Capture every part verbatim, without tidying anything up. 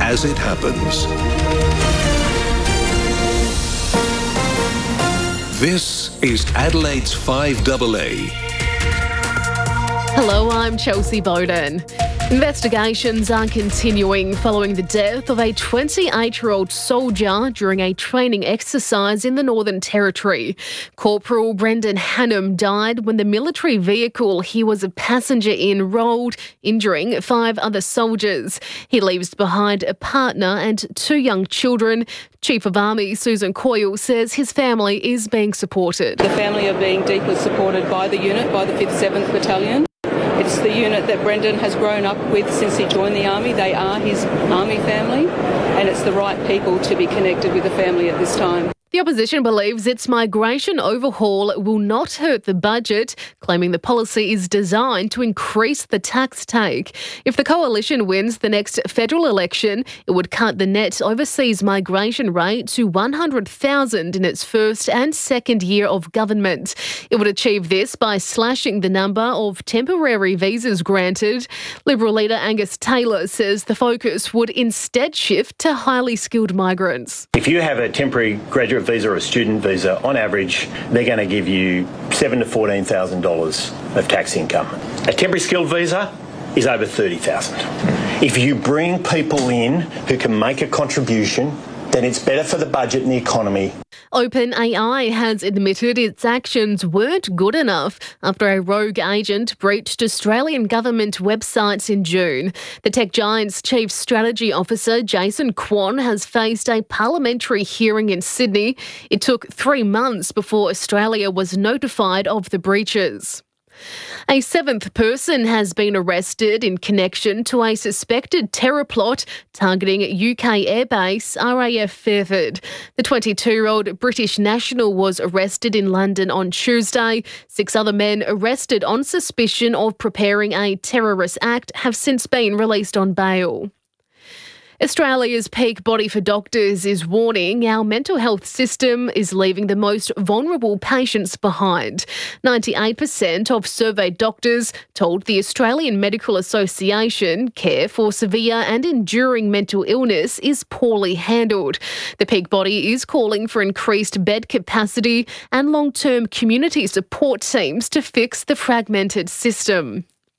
as it happens. This is Adelaide's five A A. Hello, I'm Chelsea Bowden. Investigations are continuing following the death of a twenty-eight-year-old soldier during a training exercise in the Northern Territory. Corporal Brendan Hannum died when the military vehicle he was a passenger in rolled, injuring five other soldiers. He leaves behind a partner and two young children. Chief of Army Susan Coyle says his family is being supported. The family are being deeply supported by the unit, by the fifth seventh Battalion. It's the unit that Brendan has grown up with since he joined the Army. They are his Army family, and it's the right people to be connected with the family at this time. The opposition believes its migration overhaul will not hurt the budget, claiming the policy is designed to increase the tax take. If the coalition wins the next federal election, it would cut the net overseas migration rate to one hundred thousand in its first and second year of government. It would achieve this by slashing the number of temporary visas granted. Liberal leader Angus Taylor says the focus would instead shift to highly skilled migrants. If you have a temporary graduate visa or a student visa, on average, they're going to give you seven to fourteen thousand dollars of tax income. A temporary skilled visa is over thirty thousand dollars. If you bring people in who can make a contribution, then it's better for the budget and the economy. OpenAI has admitted its actions weren't good enough after a rogue agent breached Australian government websites in June. The tech giant's chief strategy officer, Jason Kwon, has faced a parliamentary hearing in Sydney. It took three months before Australia was notified of the breaches. A seventh person has been arrested in connection to a suspected terror plot targeting U K airbase R A F Fairford. The twenty-two-year-old British national was arrested in London on Tuesday. Six other men arrested on suspicion of preparing a terrorist act have since been released on bail. Australia's peak body for doctors is warning our mental health system is leaving the most vulnerable patients behind. ninety-eight percent of surveyed doctors told the Australian Medical Association care for severe and enduring mental illness is poorly handled. The peak body is calling for increased bed capacity and long-term community support teams to fix the fragmented system.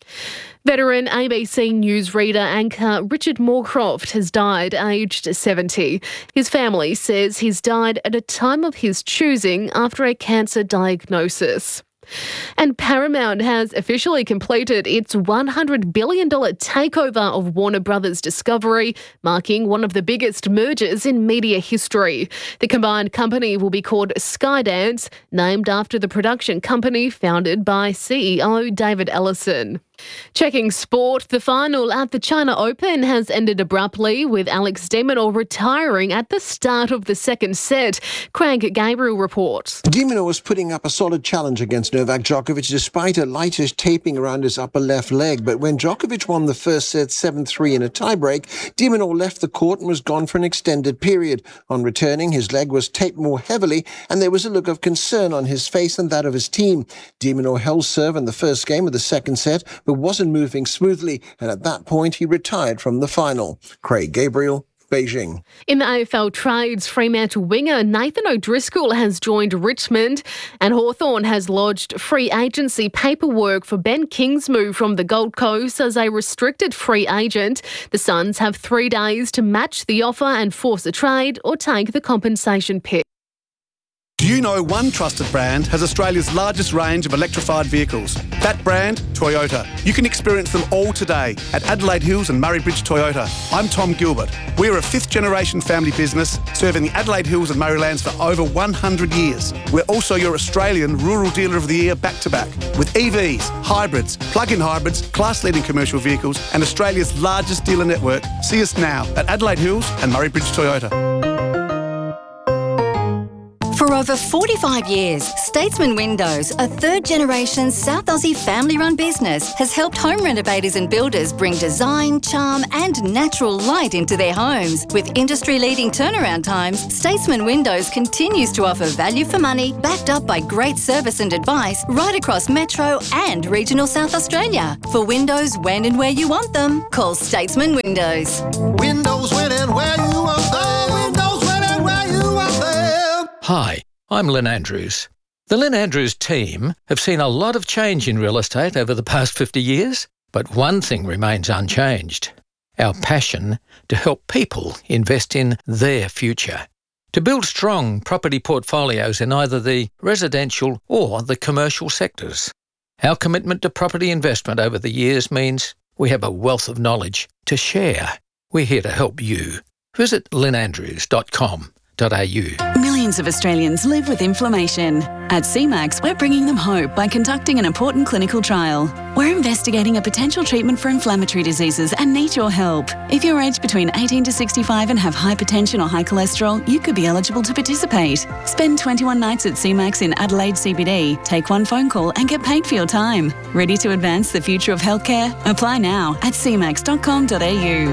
Veteran A B C newsreader anchor Richard Moorcroft has died aged seventy. His family says he's died at a time of his choosing after a cancer diagnosis. And Paramount has officially completed its one hundred billion dollars takeover of Warner Brothers Discovery, marking one of the biggest mergers in media history. The combined company will be called Skydance, named after the production company founded by C E O David Ellison. Checking sport, the final at the China Open has ended abruptly with Alex de Minaur retiring at the start of the second set. Craig Gabriel reports. De Minaur was putting up a solid challenge against Novak Djokovic despite a lightish taping around his upper left leg. But when Djokovic won the first set seven three in a tiebreak, de Minaur left the court and was gone for an extended period. On returning, his leg was taped more heavily and there was a look of concern on his face and that of his team. De Minaur held serve in the first game of the second set, but wasn't moving smoothly, and at that point he retired from the final. Craig Gabriel, Beijing. In the A F L trades, Fremantle winger Nathan O'Driscoll has joined Richmond, and Hawthorn has lodged free agency paperwork for Ben King's move from the Gold Coast as a restricted free agent. The Suns have three days to match the offer and force a trade or take the compensation pick. Do you know one trusted brand has Australia's largest range of electrified vehicles? That brand, Toyota. You can experience them all today at Adelaide Hills and Murray Bridge Toyota. I'm Tom Gilbert. We're a fifth-generation family business serving the Adelaide Hills and Murraylands for over one hundred years. We're also your Australian Rural Dealer of the Year back-to-back with E Vs, hybrids, plug-in hybrids, class-leading commercial vehicles and Australia's largest dealer network. See us now at Adelaide Hills and Murray Bridge Toyota. For For over forty-five years, Statesman Windows, a third-generation South Aussie family-run business, has helped home renovators and builders bring design, charm and natural light into their homes. With industry-leading turnaround times, Statesman Windows continues to offer value for money, backed up by great service and advice right across Metro and regional South Australia. For windows when and where you want them, call Statesman Windows. Windows when and where you want them. Windows when and where you want them. Hi, I'm Lynn Andrews. The Lynn Andrews team have seen a lot of change in real estate over the past fifty years, but one thing remains unchanged: our passion to help people invest in their future. To build strong property portfolios in either the residential or the commercial sectors. Our commitment to property investment over the years means we have a wealth of knowledge to share. We're here to help you. Visit lynn andrews dot com dot a u. Millions of Australians live with inflammation. At C MAX, we're bringing them hope by conducting an important clinical trial. We're investigating a potential treatment for inflammatory diseases and need your help. If you're aged between eighteen to sixty-five and have hypertension or high cholesterol, you could be eligible to participate. Spend twenty-one nights at C MAX in Adelaide C B D, take one phone call and get paid for your time. Ready to advance the future of healthcare? Apply now at c max dot com dot a u.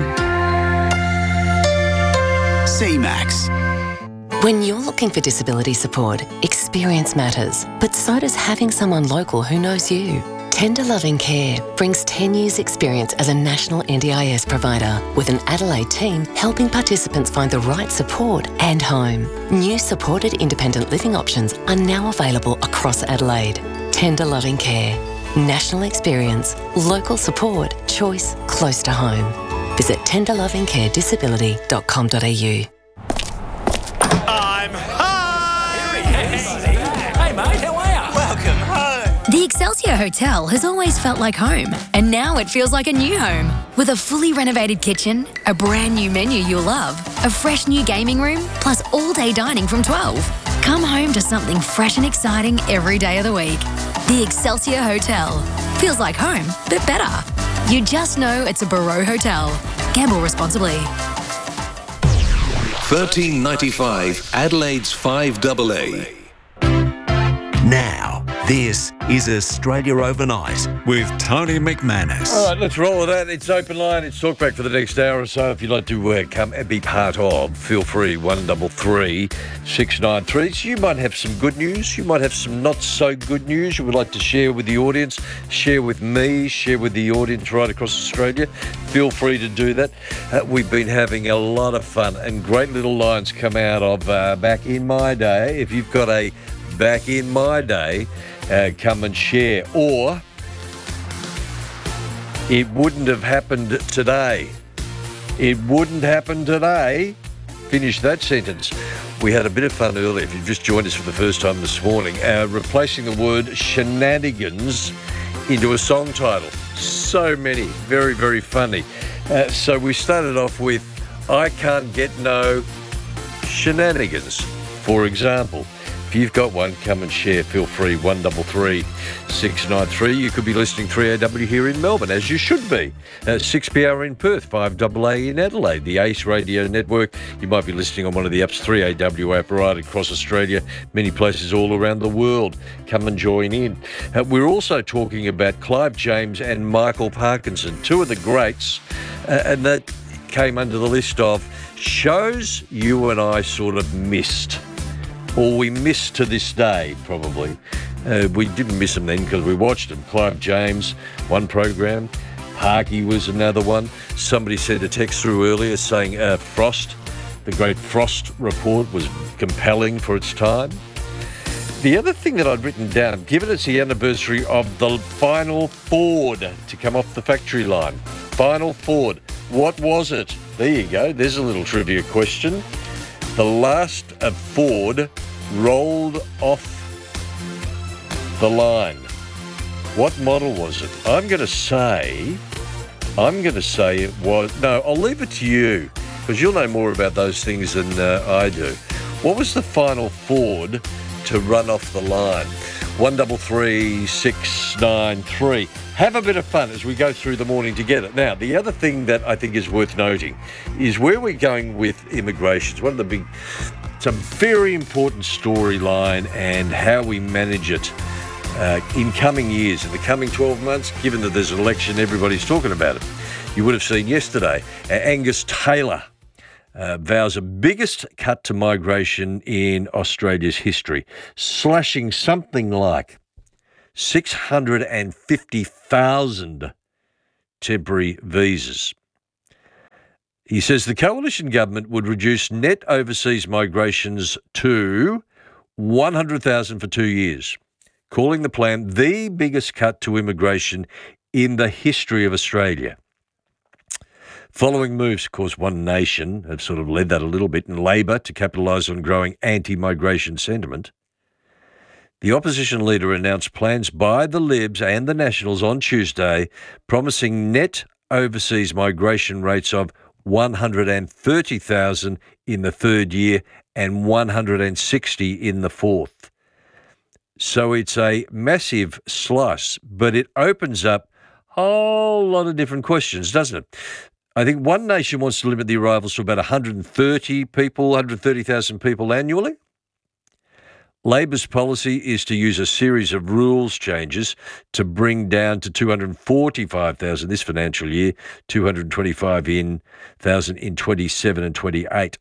C MAX. When you're looking for disability support, experience matters, but so does having someone local who knows you. Tender Loving Care brings ten years experience as a national N D I S provider with an Adelaide team helping participants find the right support and home. New supported independent living options are now available across Adelaide. Tender Loving Care. National experience, local support, choice close to home. Visit tender loving care disability dot com dot a u. I'm home! Hey mate, how are you? Welcome home! The Excelsior Hotel has always felt like home, and now it feels like a new home. With a fully renovated kitchen, a brand new menu you'll love, a fresh new gaming room, plus all-day dining from twelve. Come home to something fresh and exciting every day of the week. The Excelsior Hotel. Feels like home, but better. You just know it's a Barreau Hotel. Gamble responsibly. thirteen ninety-five Adelaide's five double A. Now, this is Australia Overnight with Tony McManus. All right, let's roll with that. It's open line. It's talkback for the next hour or so. If you'd like to uh, come and be part of, feel free. one double three six nine three. So you might have some good news. You might have some not so good news you would like to share with the audience, share with me, share with the audience right across Australia. Feel free to do that. Uh, we've been having a lot of fun and great little lines come out of uh, back in my day. If you've got a back in my day, uh, come and share. Or it wouldn't have happened today. It wouldn't happen today. Finish that sentence. We had a bit of fun earlier, if you've just joined us for the first time this morning, uh, replacing the word shenanigans into a song title. So many. Very, very funny. Uh, so we started off with I Can't Get No Shenanigans, for example. If you've got one, come and share. Feel free. one double three six nine three. You could be listening three A W here in Melbourne, as you should be. Uh, six P R in Perth, five double A in Adelaide, the Ace Radio Network. You might be listening on one of the apps, three A W app, right across Australia, many places all around the world. Come and join in. Uh, we're also talking about Clive James and Michael Parkinson, two of the greats, uh, and that came under the list of shows you and I sort of missed. Or we miss to this day, probably. Uh, we didn't miss them then because we watched them. Clive James, one program. Parky was another one. Somebody sent a text through earlier saying uh, Frost, the great Frost report, was compelling for its time. The other thing that I'd written down, given it's the anniversary of the final Ford to come off the factory line. Final Ford. What was it? There you go. There's a little trivia question. The last of Ford rolled off the line. What model was it? I'm going to say, I'm going to say it was, no, I'll leave it to you because you'll know more about those things than uh, I do. What was the final Ford to run off the line? one double three six nine three. Have a bit of fun as we go through the morning together. Now, the other thing that I think is worth noting is where we're going with immigration. One of the big It's a very important storyline, and how we manage it uh, in coming years, in the coming twelve months, given that there's an election, everybody's talking about it. You would have seen yesterday, uh, Angus Taylor uh, vows a biggest cut to migration in Australia's history, slashing something like six hundred fifty thousand temporary visas. He says the coalition government would reduce net overseas migrations to one hundred thousand for two years, calling the plan the biggest cut to immigration in the history of Australia. Following moves, of course, One Nation have sort of led that a little bit, and Labor to capitalise on growing anti-migration sentiment. The opposition leader announced plans by the Libs and the Nationals on Tuesday, promising net overseas migration rates of one hundred thirty thousand in the third year and one hundred sixty in the fourth. So it's a massive slice, but it opens up a whole lot of different questions, doesn't it? I think One Nation wants to limit the arrivals to about one hundred thirty people, one hundred thirty thousand people annually. Labor's policy is to use a series of rules changes to bring down to two hundred forty-five thousand this financial year, two hundred twenty-five thousand in twenty-seven and twenty-eight.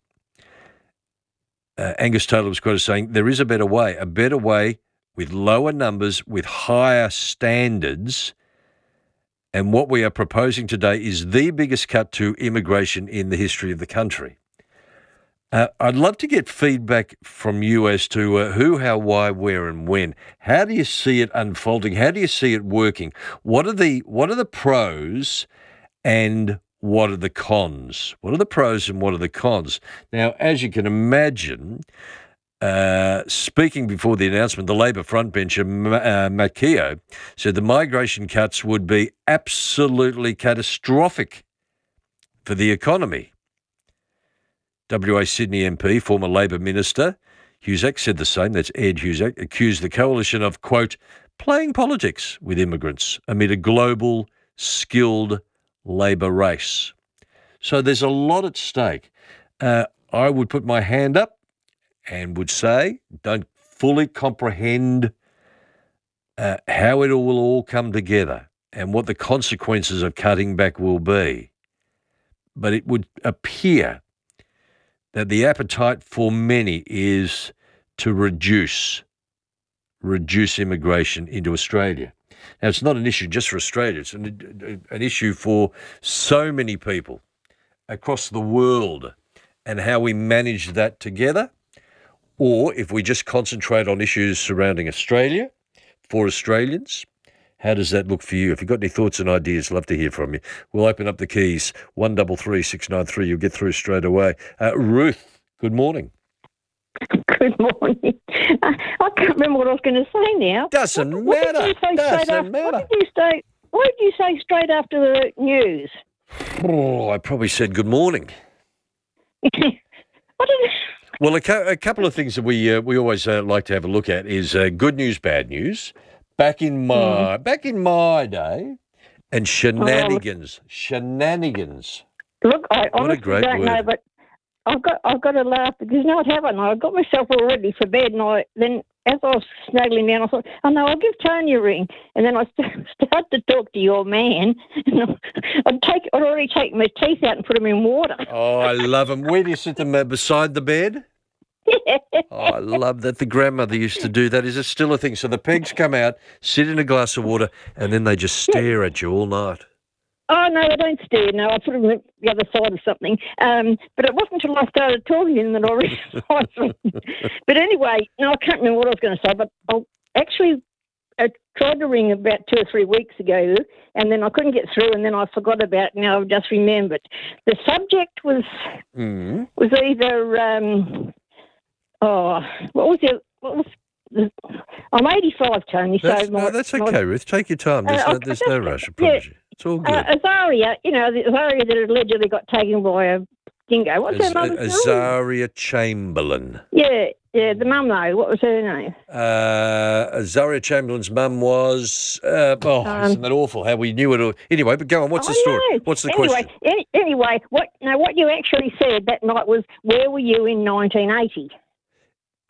Uh, Angus Taylor was quoted saying, there is a better way, a better way with lower numbers, with higher standards. And what we are proposing today is the biggest cut to immigration in the history of the country. Uh, I'd love to get feedback from you as to uh, who, how, why, where, and when. How do you see it unfolding? How do you see it working? What are the what are the pros and what are the cons? What are the pros and what are the cons? Now, as you can imagine, uh, speaking before the announcement, the Labor frontbencher, uh, Matt Keogh, said the migration cuts would be absolutely catastrophic for the economy. W A Sydney M P, former Labor Minister, Husak said the same. That's Ed Husak, accused the coalition of, quote, playing politics with immigrants amid a global, skilled labour race. So there's a lot at stake. Uh, I would put my hand up and would say, don't fully comprehend uh, how it all will all come together and what the consequences of cutting back will be. But it would appear that the appetite for many is to reduce, reduce immigration into Australia. Now, it's not an issue just for Australia. It's an, an issue for so many people across the world, and how we manage that together. Or if we just concentrate on issues surrounding Australia, for Australians, how does that look for you? If you've got any thoughts and ideas, love to hear from you. We'll open up the keys, one double three six nine three. You'll get through straight away. Uh, Ruth, good morning. Good morning. Uh, I can't remember what I was going to say now. Doesn't what, what matter. Did you say Doesn't after, matter. What did you say? What did you say straight after the news? Oh, I probably said good morning. What did it? Well, a, co- a couple of things that we uh, we always uh, like to have a look at is uh, good news, bad news. Back in my mm. back in my day, and shenanigans, oh. shenanigans. Look, I what honestly a great don't word. know, but I've got I've got to laugh because you know what happened? I got myself all ready for bed, and I then as I was snuggling down, I thought, oh no, I'll give Tony a ring, and then I st- started to talk to your man. And I'd take I'd already taken my teeth out and put them in water. Oh, I love them. Where do you sit them? Uh, beside the bed? Oh, I love that. The grandmother used to do that. Is it still a thing? So the pegs come out, sit in a glass of water, and then they just stare at you all night. Oh, no, I don't stare. No, I put them on the other side of something. Um, but it wasn't until I started talking to them that I realised them. But anyway, no, I can't remember what I was going to say, but I actually I tried to ring about two or three weeks ago, and then I couldn't get through, and then I forgot about it. Now I've just remembered. The subject was, mm. was either... Um, Oh, what was it? What was? The, I'm eighty-five, Tony. That's, so no, my, that's okay, my, Ruth. Take your time. There's, uh, no, there's just, no rush. I promise yeah, you. It's all good. Uh, Azaria, you know, the Azaria that allegedly got taken by a dingo. What's Az- her mother's name? Azaria Chamberlain. Yeah, yeah, the mum though. What was her name? Uh, Azaria Chamberlain's mum was. Uh, oh, um, isn't that awful? How we knew it all. Anyway, but go on. What's the story? Know. What's the anyway, question? Any, anyway, what? Now, what you actually said that night was, "Where were you in nineteen eighty?"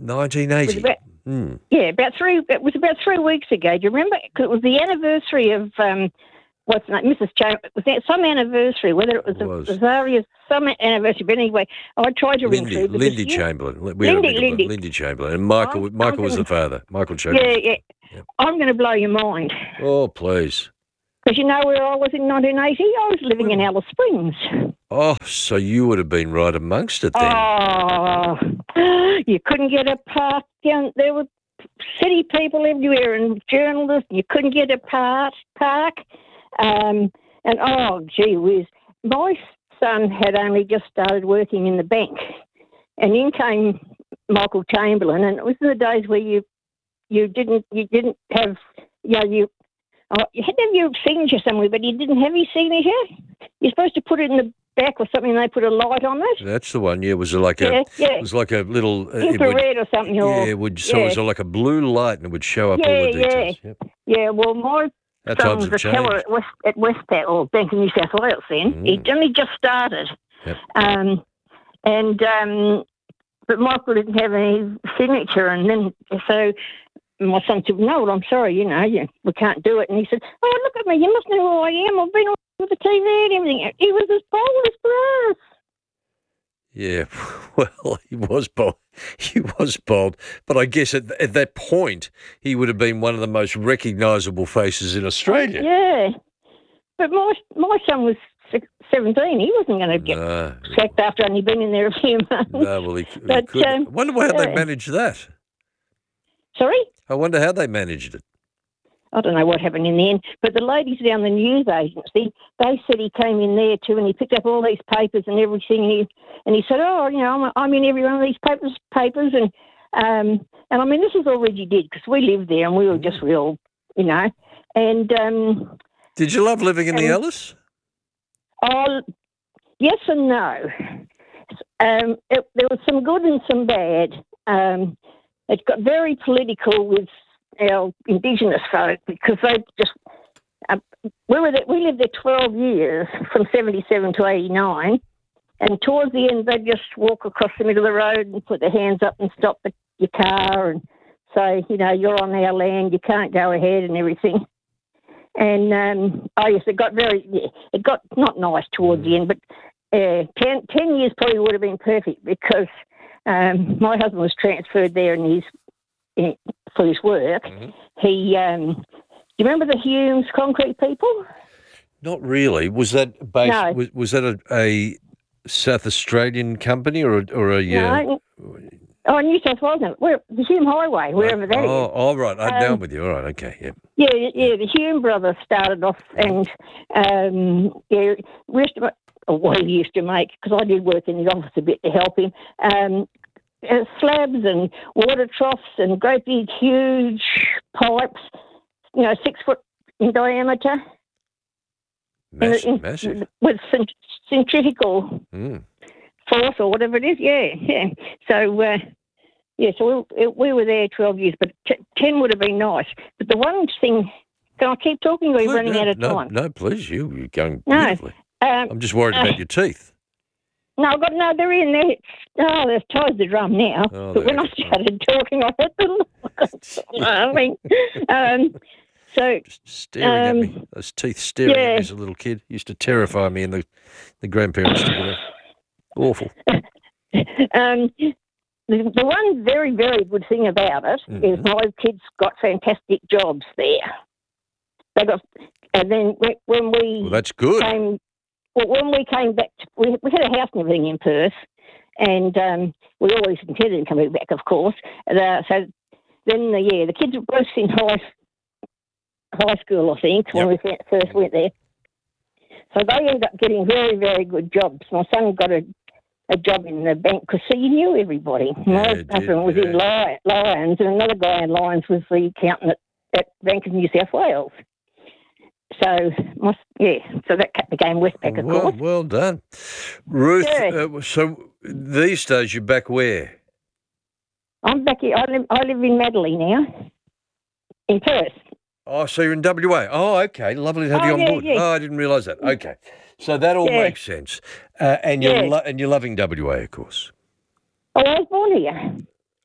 nineteen It was eighty. about, Hmm. yeah, about three. It was about three weeks ago. Do you remember? 'Cause it was the anniversary of um, what's her name, Missus Chambers. Was that some anniversary? Whether it was, It was. a Rosaria, some anniversary. But anyway, I tried to ring Lindy, through. because Lindy you- Chamberlain. We had a Lindy, big- Lindy. Lindy Chamberlain. And Michael, I'm- Michael I'm was the gonna- father. Michael Chamberlain. Yeah, yeah. I'm going to blow your mind. Oh, please. Because you know where I was in nineteen eighty? I was living in Alice Springs. Oh, so you would have been right amongst it then. Oh, you couldn't get a park down. There were city people everywhere and journalists. You couldn't get a park. park. Um, and oh, gee whiz. My son had only just started working in the bank. And in came Michael Chamberlain. And it was in the days where you you didn't you didn't have, you know, you, oh, you had to have your signature somewhere, but you didn't have your signature. You're supposed to put it in the back or something, and they put a light on it. That's the one. Yeah, it was like a. Yeah, yeah. It was like a little. Uh, it would- Infrared or something. yeah, or, it would. So it was like a blue light, and it would show up all yeah, the details. yeah. Yep. Yeah, well, my Our son times was have a teller changed. at West, at Westpac, or Bank of New South Wales then. He'd only just started. Yep. Um, and, um, but Michael didn't have any signature, and then, so my son said, no, well, I'm sorry, you know, you, we can't do it. And he said, oh, look at me, you must know who I am. I've been on with the T V and everything. He was as bold as brass. Yeah, well, he was bold. He was bold, but I guess at, at that point he would have been one of the most recognisable faces in Australia. Yeah. But my my son was six, seventeen. He wasn't going to get No, sacked after only been in there a few months. no, well, he, he But, could. um, I wonder how they yeah. managed that. Sorry? I wonder how they managed it. I don't know what happened in the end, but the ladies down the news agency, they said he came in there too, and he picked up all these papers and everything, and he, and he said, oh, you know, I'm, I'm in every one of these papers, papers, and um, and I mean, this is all Reggie did, because we lived there, and we were just real, you know, and... Um, Did you love living in the and- Ellis? Oh, yes and no. Um, it, there was some good and some bad. Um, it got very political with our Indigenous folk because they just uh, we were there, we lived there twelve years from seventy-seven to eighty-nine, and towards the end they'd just walk across the middle of the road and put their hands up and stop the, your car and say, you know, you're on our land, you can't go ahead and everything. And um, oh yes, it got very, yeah, it got not nice towards the end, but uh, ten, ten years probably would have been perfect because um, my husband was transferred there and he's in, for his work. Mm-hmm. He, um, do you remember the Humes concrete people? Not really. Was that based? No. Was, was that a, a South Australian company or a, or a? Uh, No. Oh, New South Wales, no. Where, the Hume Highway, wherever that is. oh, all right. I, now Um, I'm with you. All right. Okay. Yeah. Yeah, yeah, the Hume brothers started off, and um, yeah, we used to, ma- or what he used to make, because I did work in the office a bit to help him. Um, uh, slabs and water troughs and great big, huge pipes, you know, six foot in diameter. Massive, In- in- massive. With cent- centrifugal Mm. force or whatever it is. Yeah, yeah. So, uh, yeah, so we, we were there twelve years, but t- ten would have been nice. But the one thing, can I keep talking or are you No, running no, out of no, time? No, please. You, you're going No. beautifully. Um, I'm just worried uh, about your teeth. No, I've got no, they're in there. Oh, they've tied the drum now. Oh, but when there I started talking, I had them. I mean, um, so. Staring um, at me. Those teeth staring at yeah. me as a little kid. Used to terrify me and the, the grandparents together. Awful. Um, the, the one very, very good thing about it is Mm-hmm. my kids got fantastic jobs there. They got, and then when, when we Well, that's good. came, well, when we came back, to, we, we had a house and everything in Perth, and um, we always intended coming back, of course. And, uh, so then, the, yeah, the kids were both in high high school, I think, when we first went there. So they ended up getting very, very good jobs. My son got a a job in the bank because he knew everybody. My did, husband was in Li- Lions, and another guy in Lions was the accountant at, at Bank of New South Wales. So, my, yeah, so that became Westpac, of Well, course. well done. Ruth, Yeah. uh, so these days you're back where? I'm back here. I live, I live in Madeley now, in Perth. Oh, so you're in W A. Oh, okay. Lovely to have Oh, you on yeah, board. yeah. Oh, I didn't realise that. Okay. So that all Yeah. makes sense. Uh, and you're Yeah. lo- and you're loving W A, of course. Oh, I was born here.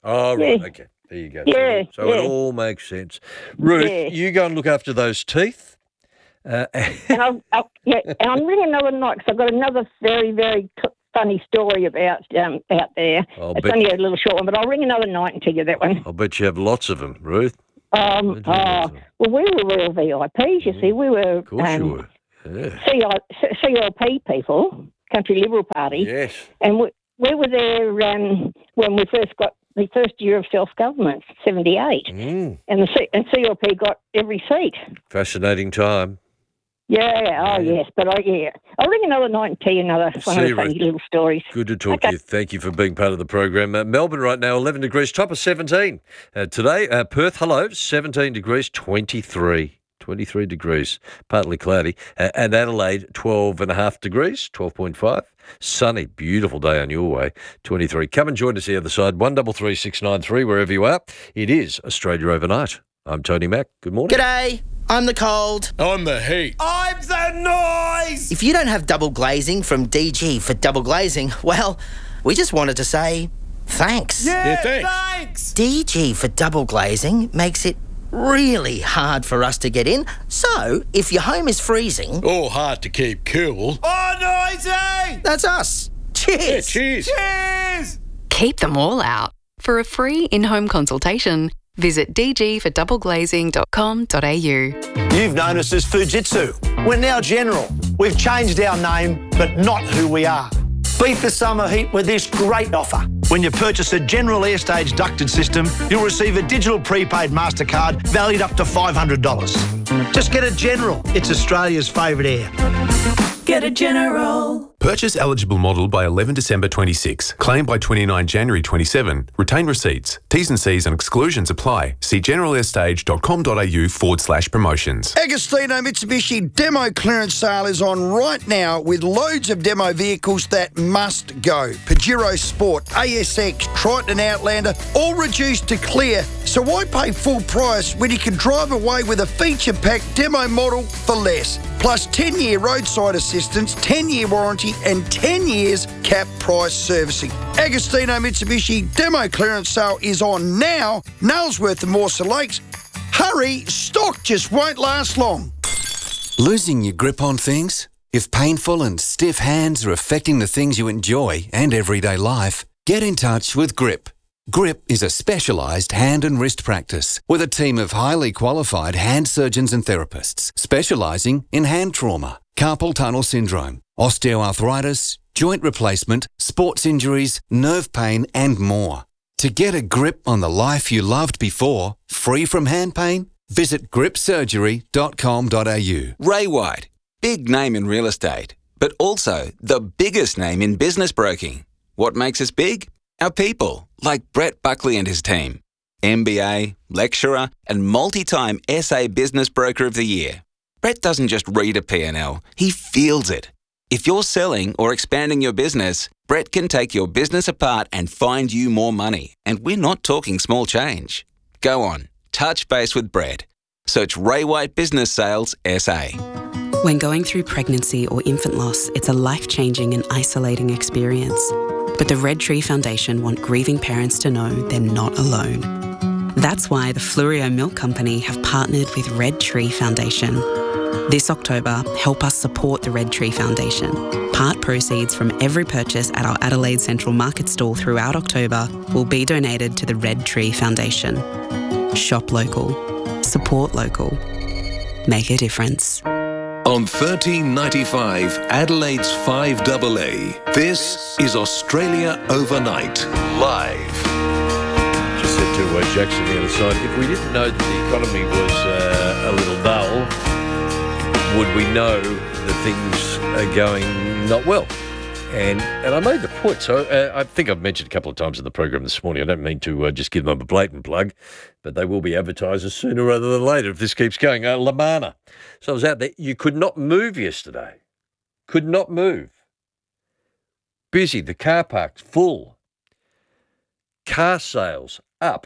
Oh, right, Yeah. okay. There you go. Yeah, So, so yeah. it all makes sense. Ruth, Yeah. you go and look after those teeth. Uh, And I'll, I'll, yeah, and I'm ringing another night because I've got another very, very t- funny story about um, out there. I'll it's bet- only a little short one, but I'll ring another night and tell you that one. I'll bet you have lots of them, Ruth. Um, oh, well, we were real V I Ps, you see. We were, Of course um, you were. Yeah. C I C L P people, Country Liberal Party. Yes. And we, we were there um, when we first got the first year of self-government, seventy-eight. Mm, And the C- and C L P got every seat. fascinating time. Yeah, oh yes, but I yeah, I'll ring another night and tell you another one See of you, the funny Ruth. little stories. Good to talk Okay. to you. Thank you for being part of the program. Uh, Melbourne right now, eleven degrees, top of seventeen. Uh, today, uh, Perth, hello, seventeen degrees, twenty-three. twenty-three degrees, partly cloudy. Uh, and Adelaide, twelve and a half degrees, twelve point five. Sunny, beautiful day on your way, twenty-three. Come and join us the other side, one three three six nine three, wherever you are. It is Australia Overnight. I'm Tony Mack. Good morning. G'day, I'm the cold. I'm the heat. I'm the noise. If you don't have double glazing from D G for double glazing, well, we just wanted to say thanks. Yeah, thanks. D G for double glazing makes it really hard for us to get in. So, if your home is freezing... Or hard to keep cool. Oh, noisy! That's us. Cheers. Yeah, cheers. Cheers. Keep them all out. For a free in-home consultation, visit d g for double glazing dot com dot a u. You've known us as Fujitsu. We're now General. We've changed our name, but not who we are. Beat the summer heat with this great offer. When you purchase a General Airstage ducted system, you'll receive a digital prepaid MasterCard valued up to five hundred dollars. Just get a General. It's Australia's favourite air. Get a General. Purchase eligible model by eleven December twenty-six. Claim by twenty-nine January twenty-seven. Retain receipts. T's and C's and exclusions apply. See generalair.stage.com.au forward slash promotions. Agostino Mitsubishi demo clearance sale is on right now with loads of demo vehicles that must go. Pajero Sport, A S X, Triton and Outlander, all reduced to clear. So why pay full price when you can drive away with a feature-packed demo model for less? Plus ten-year roadside assistance, ten-year warranty and ten years cap price servicing. Agostino Mitsubishi demo clearance sale is on now. Nailsworth and Mawson Lakes. Hurry, stock just won't last long. Losing your grip on things? If painful and stiff hands are affecting the things you enjoy and everyday life, get in touch with Grip. Grip is a specialised hand and wrist practice with a team of highly qualified hand surgeons and therapists specialising in hand trauma, carpal tunnel syndrome, osteoarthritis, joint replacement, sports injuries, nerve pain and more. To get a grip on the life you loved before, free from hand pain, visit grip surgery dot com dot a u. Ray White, big name in real estate, but also the biggest name in business broking. What makes us big? Our people, like Brett Buckley and his team. M B A, lecturer, and multi-time S A Business Broker of the Year. Brett doesn't just read a P and L, he feels it. If you're selling or expanding your business, Brett can take your business apart and find you more money. And we're not talking small change. Go on, touch base with Brett. Search Ray White Business Sales S A. When going through pregnancy or infant loss, it's a life-changing and isolating experience. But the Red Tree Foundation want grieving parents to know they're not alone. That's why the Fluorio Milk Company have partnered with Red Tree Foundation. This October, help us support the Red Tree Foundation. Part proceeds from every purchase at our Adelaide Central Market stall throughout October will be donated to the Red Tree Foundation. Shop local. Support local. Make a difference. On thirteen ninety-five, Adelaide's five double A, this is Australia Overnight, live. Just said to uh, Jackson the other side, if we didn't know that the economy was uh, a little dull, would we know that things are going not well? And and I made the point, so uh, I think I've mentioned a couple of times in the program this morning, I don't mean to uh, just give them a blatant plug, but they will be advertisers sooner rather than later if this keeps going. Uh, Lamana. So I was out there. You could not move yesterday. Could not move. Busy. The car park's full. Car sales up.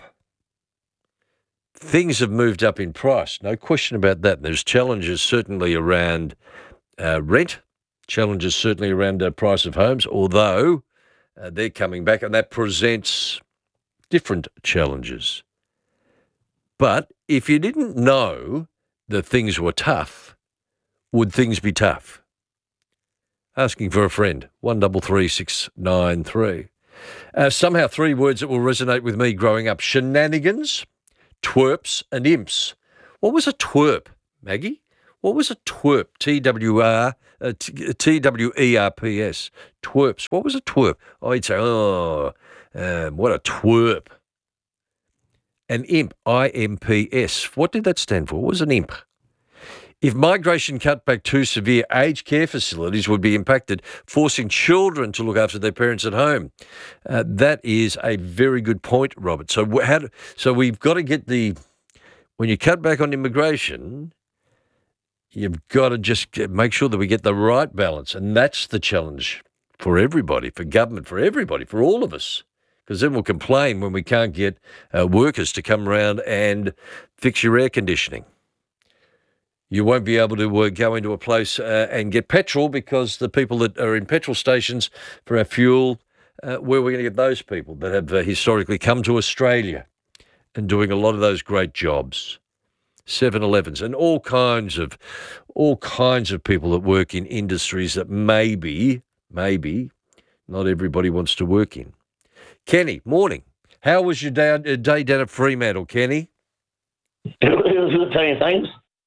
Things have moved up in price. No question about that. There's challenges certainly around uh, rent. Challenges certainly around the price of homes, although uh, they're coming back, and that presents different challenges. But if you didn't know that things were tough, would things be tough? Asking for a friend, one double three six nine three. Uh, somehow three words that will resonate with me growing up: shenanigans, twerps and imps. What was a twerp, Maggie? What was a twerp? T W R, uh, T W E R P S. Twerps. What was a twerp? Oh, you'd say, oh, um, what a twerp. An imp, I M P S. What did that stand for? What was an imp? If migration cut back too severe, aged care facilities would be impacted, forcing children to look after their parents at home. Uh, that is a very good point, Robert. So, how do, so we've got to get the, when you cut back on immigration, you've got to just get, make sure that we get the right balance. And that's the challenge for everybody, for government, for everybody, for all of us. Because then we'll complain when we can't get uh, workers to come around and fix your air conditioning. You won't be able to uh, go into a place uh, and get petrol because the people that are in petrol stations for our fuel, uh, where are we going to get those people that have uh, historically come to Australia and doing a lot of those great jobs? seven elevens and all kinds of all kinds of people that work in industries that maybe, maybe not everybody wants to work in. Kenny, morning. How was your day, uh, day down at Fremantle, Kenny? It was good, tell you things.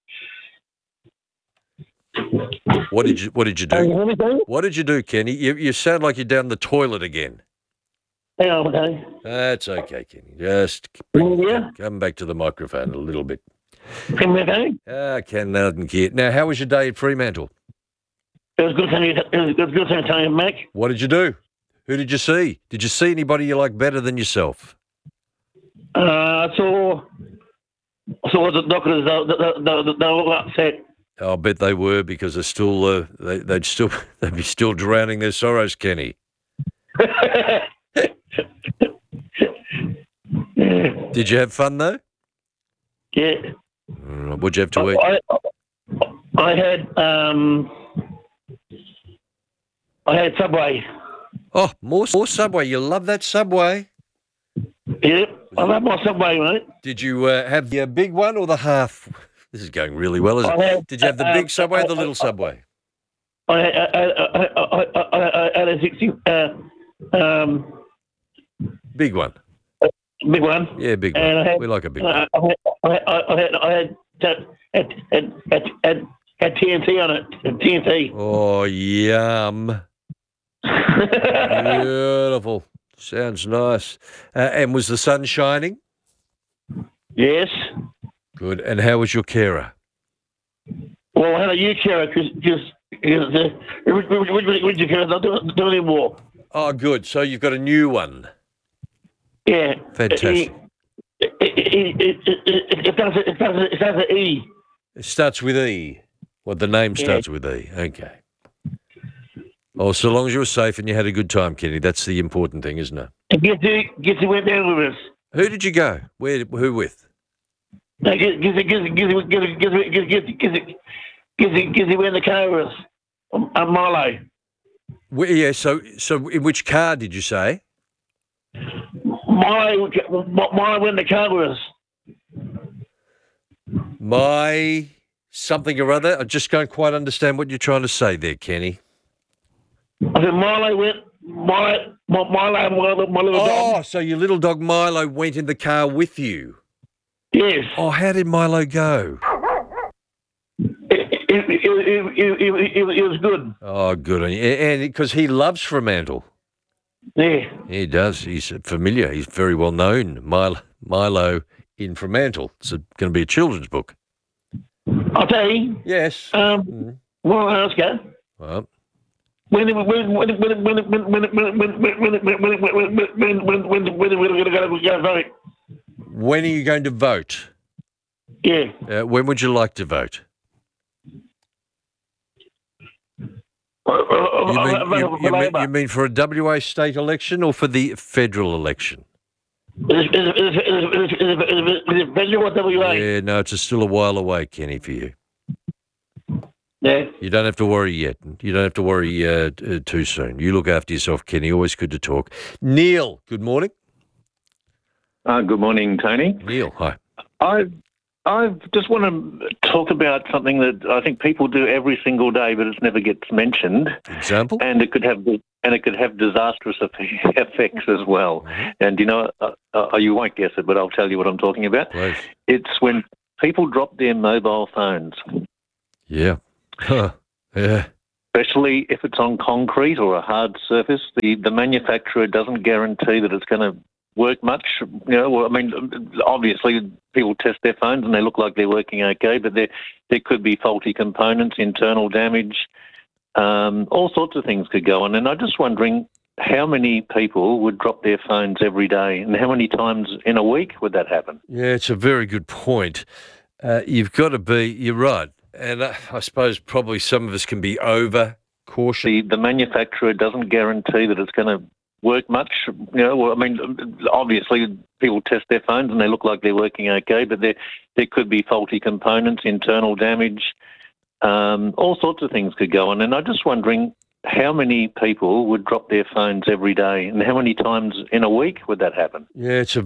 What did you What did you do? What did you do, Kenny? You you sound like you're down the toilet again. Hang on, okay. That's okay, Kenny. Just bring, yeah. come back to the microphone a little bit. Okay. Ah, Ken, nothing here. Now, how was your day at Fremantle? It was good. Tell you, it was good. Good to tell you, Mac. What did you do? Who did you see? Did you see anybody you like better than yourself? Uh, I saw. I saw the doctors. They, they, they, they were all upset. I'll bet they were because they're still uh, they, they'd still they'd be still drowning their sorrows, Kenny. Did you have fun though? Yeah. Mm, what'd you have to eat? I, I, I had um, I had Subway. Oh, more more Subway. You love that Subway. Yeah, I love my Subway, mate. Did you uh, have the uh, big one or the half? This is going really well, isn't it? Had, Did you have the uh, big Subway uh, or the little Subway? I had, I, I, I, I, I had a sixty. Uh, um, big one. Big one. Yeah, big and one. I had, we like a big uh, one. I had, I had, I had, had, had, had, had, had T N T on it. T N T. Oh, yum. Beautiful. Sounds nice. Uh, and was the sun shining? Yes. Good. And how was your carer? Well, I had a new carer because the original carer don't do it anymore. Oh, good. So you've got a new one. Yeah. Fantastic. It, it, it, it, it, does, it, does, it does an E. It starts with E. Well, the name starts yeah. with E. Okay. Oh, so long as you were safe and you had a good time, Kenny. That's the important thing, isn't it? And Gizzy, Gizzy went down with us. Who did you go? Where? Who with? Gizzy, Gizzy, Gizzy, Gizzy, Gizzy, Gizzy, Gizzy, Gizzy, Gizzy, Gizzy went in the car with us. Um, um, Milo. Well, yeah, so so in which car did you say? Milo, Milo went in the car with us. My something or other? I just don't quite understand what you're trying to say there, Kenny. I said Milo went, Milo, Milo, my, my little oh, dog. Oh, so your little dog Milo went in the car with you? Yes. Oh, how did Milo go? It, it, it, it, it, it, it, it was good. Oh, good. And because he loves Fremantle. Yeah. He does. He's familiar. He's very well known. Milo, Milo in Fremantle. It's going to be a children's book. I'll tell you. Yes. Um, mm. Well, let's go. Well. When when when when when when when when when when when when when when when we're going to vote? When are you going to vote? Yeah. Uh, when would you like to vote? You mean, you, you, mean, you mean for a W A state election or for the federal election? Is it, is it, is it, is it, is it federal or W A? Yeah, no, it's still a while away, Kenny, for you. Yeah. You don't have to worry yet. You don't have to worry uh, t- too soon. You look after yourself, Kenny. Always good to talk. Neil, good morning. Uh, good morning, Tony. Neil, hi. I I just want to talk about something that I think people do every single day, but it never gets mentioned. Example? And it could have and it could have disastrous effects as well. Mm-hmm. And you know, uh, uh, you won't guess it, but I'll tell you what I'm talking about. Please. It's when people drop their mobile phones. Yeah. Huh. Yeah. Especially if it's on concrete or a hard surface, the, the manufacturer doesn't guarantee that it's going to work much. You know, well, I mean, obviously people test their phones and they look like they're working okay, but there there could be faulty components, internal damage, um, all sorts of things could go on. And I'm just wondering how many people would drop their phones every day and how many times in a week would that happen? Yeah, it's a very good point. Uh, you've got to be, you're right. And uh, I suppose probably some of us can be over cautious. The, the manufacturer doesn't guarantee that it's going to work much. You know, well, I mean, obviously people test their phones and they look like they're working okay, but there there could be faulty components, internal damage, um, all sorts of things could go on. And I'm just wondering how many people would drop their phones every day and how many times in a week would that happen? Yeah, it's a